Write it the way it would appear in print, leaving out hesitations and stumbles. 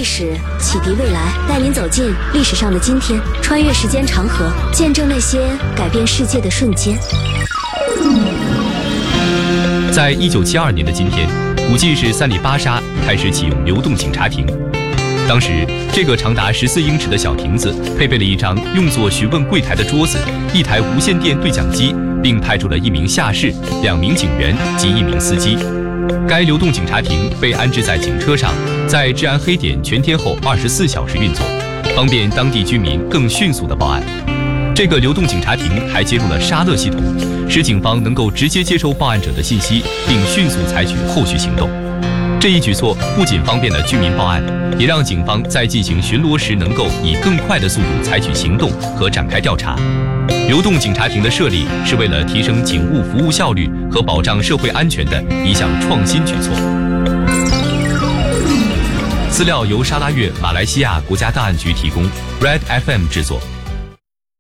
历史，启迪未来，带您走进历史上的今天，穿越时间长河，见证那些改变世界的瞬间。 在1972年的今天，古晋市三里巴沙开始启用流动警察亭。当时，这个长达14英尺的小亭子配备了一张用作询问柜台的桌子、一台无线电对讲机，并派驻了1名下士、2名警员及1名司机。该流动警察亭被安置在警车上，在治安黑点全天候24小时运作，方便当地居民更迅速地报案。这个流动警察亭还接入了沙勒系统，使警方能够直接接收报案者的信息，并迅速采取后续行动。这一举措不仅方便了居民报案，也让警方在进行巡逻时能够以更快的速度采取行动和展开调查。流动警察亭的设立是为了提升警务服务效率和保障社会安全的一项创新举措。资料由沙拉越马来西亚国家档案局提供 ，Red FM 制作。